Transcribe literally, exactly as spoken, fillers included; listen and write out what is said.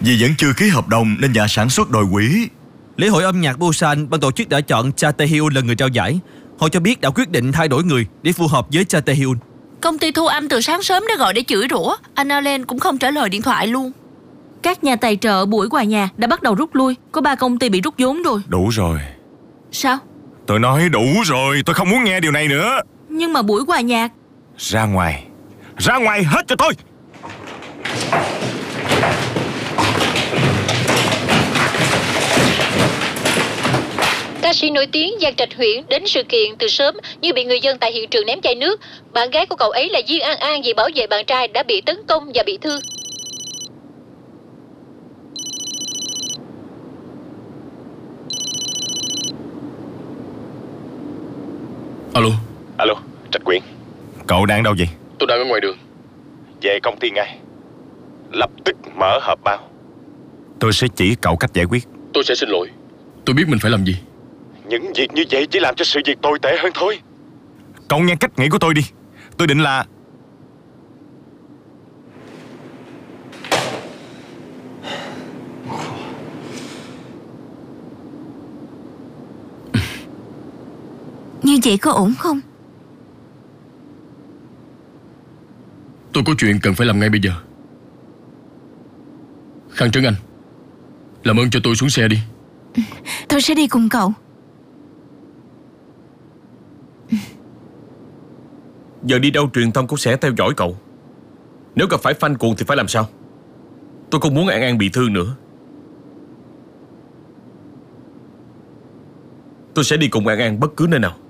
Vì vẫn chưa ký hợp đồng nên nhà sản xuất đòi hủy. Lễ hội âm nhạc Busan, ban tổ chức đã chọn Cha Tae-hyun là người trao giải. Họ cho biết đã quyết định thay đổi người để phù hợp với Cha Tae-hyun. Công ty thu âm từ sáng sớm đã gọi để chửi rủa. Anh Allen cũng không trả lời điện thoại luôn. Các nhà tài trợ buổi quà nhà đã bắt đầu rút lui. Có ba công ty bị rút vốn rồi. Đủ rồi. Sao? Tôi nói đủ rồi, tôi không muốn nghe điều này nữa. Nhưng mà buổi quà nhạc. Ra ngoài. Ra ngoài hết cho tôi. Ca sĩ nổi tiếng Giang Trạch Huyễn đến sự kiện từ sớm nhưng bị người dân tại hiện trường ném chai nước. Bạn gái của cậu ấy là Duyên An An vì bảo vệ bạn trai đã bị tấn công và bị thương. Alo. Alo, Trạch Quyện. Cậu đang đâu vậy? Tôi đang ở ngoài đường. Về công ty ngay. Lập tức mở hộp bao. Tôi sẽ chỉ cậu cách giải quyết. Tôi sẽ xin lỗi. Tôi biết mình phải làm gì. Những việc như vậy chỉ làm cho sự việc tồi tệ hơn thôi. Cậu nghe cách nghĩ của tôi đi. Tôi định là Như vậy có ổn không? Tôi có chuyện cần phải làm ngay bây giờ. Khang Trấn Anh, làm ơn cho tôi xuống xe đi. Tôi sẽ đi cùng cậu. Giờ đi đâu truyền thông cũng sẽ theo dõi cậu. Nếu gặp phải phanh cuồng thì phải làm sao? Tôi không muốn An An bị thương nữa. Tôi sẽ đi cùng An An bất cứ nơi nào.